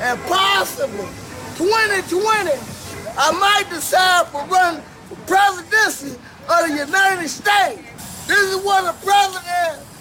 and possibly 2020, I might decide for running for presidency of the United States. This is what the president